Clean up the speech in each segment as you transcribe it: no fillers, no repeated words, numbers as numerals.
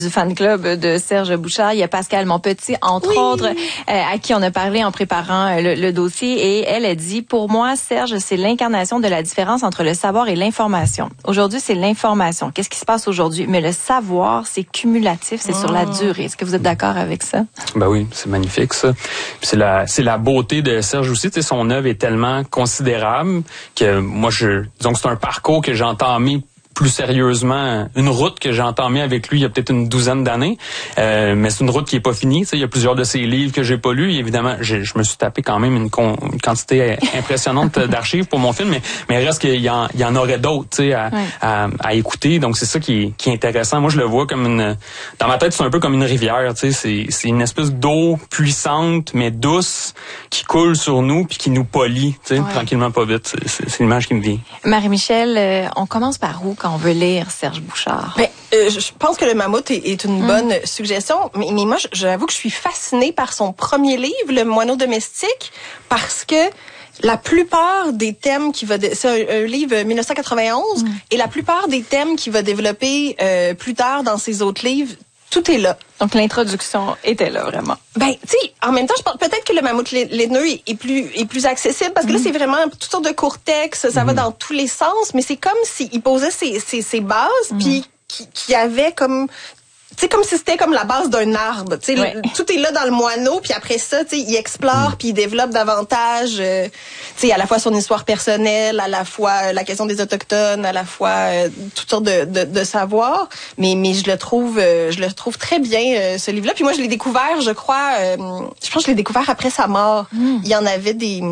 du fan club de Serge Bouchard. Il y a Pascal Monpetit, entre autres, à qui on a parlé en préparant le dossier. Et elle a dit, pour moi, Serge, c'est l'incarnation de la différence entre le savoir et l'information. Aujourd'hui, c'est l'information. Qu'est-ce qui se passe aujourd'hui? Mais le savoir, c'est cumulatif, c'est sur la durée. Est-ce que vous êtes d'accord avec ça? Ben oui, c'est magnifique, ça. Puis c'est la beauté de Serge aussi. Tu sais, son œuvre est tellement considérable que moi, disons que c'est un parcours que j'ai entamé plus sérieusement, une route que j'ai entamée avec lui il y a peut-être une douzaine d'années, mais c'est une route qui est pas finie. Tu sais, il y a plusieurs de ses livres que j'ai pas lus. Évidemment, je me suis tapé quand même une quantité impressionnante d'archives pour mon film, mais il reste qu'il y en aurait d'autres, tu sais, à écouter. Donc c'est ça qui est intéressant. Moi, je le vois comme dans ma tête, c'est un peu comme une rivière. Tu sais, c'est une espèce d'eau puissante mais douce qui coule sur nous puis qui nous polie, tu sais, tranquillement, pas vite. C'est l'image qui me vient. Marie-Michel, on commence par où quand on veut lire Serge Bouchard? Je pense que Le Mammouth est une bonne suggestion, mais moi, j'avoue que je suis fascinée par son premier livre, Le Moineau domestique, parce que la plupart des thèmes c'est un livre 1991, et la plupart des thèmes qu'il va développer plus tard dans ses autres livres, tout est là. Donc l'introduction était là vraiment. Tu sais, en même temps, je pense peut-être que Le Mammouth laineux est plus accessible parce que là c'est vraiment toutes sortes de courts textes, ça va dans tous les sens, mais c'est comme s'il posait ses bases puis qui avait comme tu sais, comme si c'était comme la base d'un arbre. Tu sais, tout est là dans le moineau, puis après ça, tu sais, il explore, puis il développe davantage, tu sais, à la fois son histoire personnelle, à la fois la question des autochtones, à la fois toutes sortes de savoirs. Mais je le trouve très bien ce livre-là. Puis moi, je l'ai découvert, je crois, je pense que je l'ai découvert après sa mort. Il y en avait des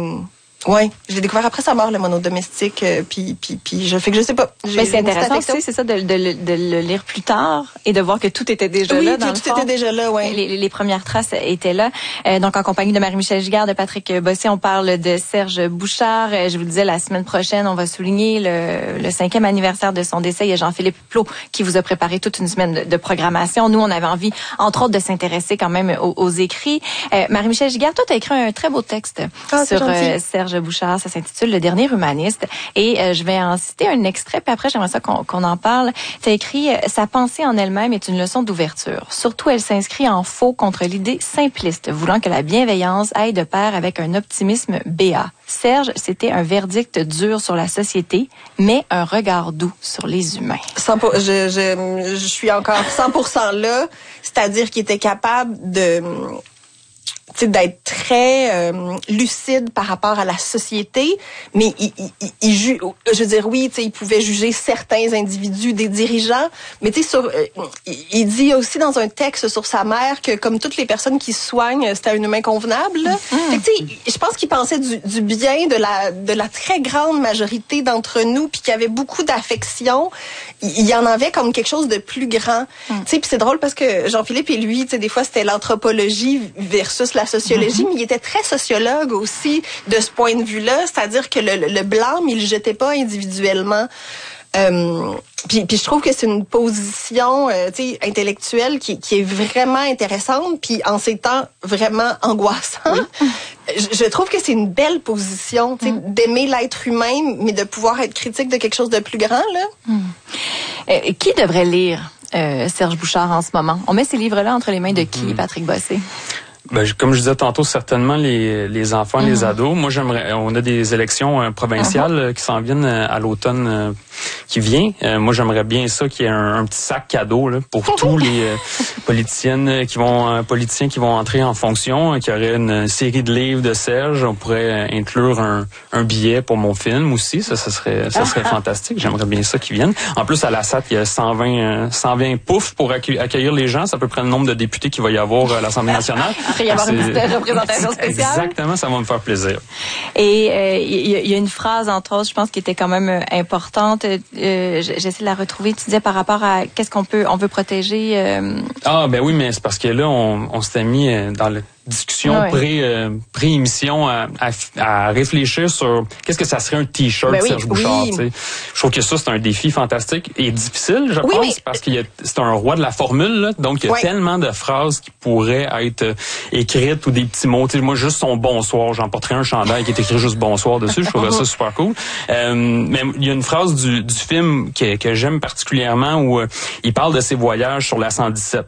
je l'ai découvert après sa mort, Le Moineau domestique, puis je sais pas. Mais c'est intéressant aussi, c'est ça, de le lire plus tard et de voir que tout était déjà là. Oui, tout était déjà là, Les premières traces étaient là. Donc, en compagnie de Marie-Michel Giguère, de Patrick Bossé, on parle de Serge Bouchard. Je vous le disais, la semaine prochaine, on va souligner le 5e anniversaire de son décès. Il y a Jean-Philippe Plot qui vous a préparé toute une semaine de programmation. Nous, on avait envie, entre autres, de s'intéresser quand même aux écrits. Marie-Michel Giguère, toi, tu as écrit un très beau texte sur Serge Bouchard. Ça s'intitule Le dernier humaniste. Et je vais en citer un extrait, puis après, j'aimerais ça qu'on en parle. Tu as écrit « Sa pensée en elle-même est une leçon d'ouverture. Surtout, elle s'inscrit en faux contre l'idée simpliste, voulant que la bienveillance aille de pair avec un optimisme béat. Serge, c'était un verdict dur sur la société, mais un regard doux sur les humains. » Je suis encore 100% là, c'est-à-dire qu'il était capable d'être très lucide par rapport à la société, mais je veux dire, oui, il pouvait juger certains individus, des dirigeants, mais il dit aussi dans un texte sur sa mère que comme toutes les personnes qui se soignent, c'était un humain convenable. Je pense qu'il pensait du bien de la très grande majorité d'entre nous, puis qu'il y avait beaucoup d'affection. Il y en avait comme quelque chose de plus grand. Puis c'est drôle parce que Jean-Philippe et lui, des fois c'était l'anthropologie versus la sociologie, mais il était très sociologue aussi de ce point de vue-là, c'est-à-dire que le blâme, il le jetait pas individuellement. Puis je trouve que c'est une position intellectuelle qui est vraiment intéressante, puis en ces temps vraiment angoissants. Je trouve que c'est une belle position, d'aimer l'être humain, mais de pouvoir être critique de quelque chose de plus grand, là. Qui devrait lire Serge Bouchard en ce moment? On met ces livres-là entre les mains de qui, Patrick Bossé? Comme je disais tantôt, certainement les enfants, les ados. Moi, on a des élections provinciales qui s'en viennent à l'automne qui vient. Moi, j'aimerais bien ça qu'il y ait un petit sac cadeau là, pour tous les politiciens qui vont entrer en fonction, qu'il y aurait une série de livres de Serge. On pourrait inclure un billet pour mon film aussi. Ça serait fantastique. J'aimerais bien ça qu'ils viennent. En plus, à la SAT, il y a 120 poufs pour accueillir les gens. C'est à peu près le nombre de députés qu'il va y avoir à l'Assemblée nationale. Il va y avoir une petite représentation spéciale. Exactement, ça va me faire plaisir. Et il y a une phrase, entre autres, je pense, qui était quand même importante. J'essaie de la retrouver. Tu disais par rapport à qu'est-ce on veut protéger. Ben oui, mais c'est parce que là, on s'était mis discussion pré-émission à réfléchir sur qu'est-ce que ça serait un t-shirt de Serge Bouchard. Je trouve que ça, c'est un défi fantastique et difficile, je pense, parce que c'est un roi de la formule, là, donc il y a tellement de phrases qui pourraient être écrites ou des petits mots. T'sais, moi, juste son bonsoir, j'emporterais un chandail qui est écrit juste bonsoir dessus, je trouverais ça super cool. Mais il y a une phrase du film que j'aime particulièrement où il parle de ses voyages sur la 117.